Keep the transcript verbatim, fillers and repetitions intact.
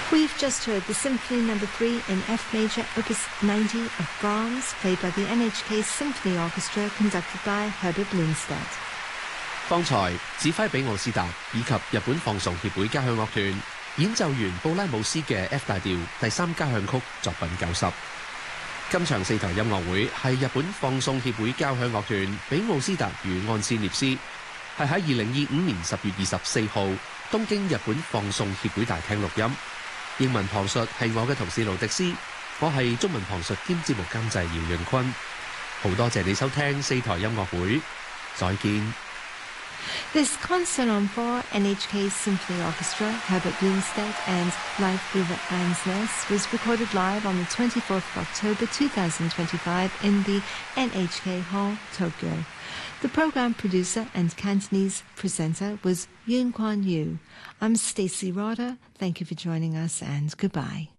We've just heard the Symphony Number Three in F Major, Opus ninety of Brahms, played by the N H K Symphony Orchestra, conducted by Herbert Bloomstead. 方才指揮比奧斯達以及日本放送協會交響樂團演奏完布拉姆斯嘅 F 大調第三交響曲作品九十。今場四台音樂會係日本放送協會交響樂團比奧斯達與安斯涅斯，係喺二零二五年十月二十四號東京日本放送協會大廳錄音。英文旁述係我嘅同事盧迪斯，我係中文旁述兼節目監製姚潤坤。好多謝你收聽四台音樂會，再見。 This concert on four N H K Symphony Orchestra, Herbert Bloomstead and Leif Ove Ansnes was recorded live on the twenty-fourth of October two thousand twenty-five in the N H K Hall, Tokyo. The program producer and Cantonese presenter was Yoon Kwon Yu. I'm Stacey Rotter. Thank you for joining us and goodbye.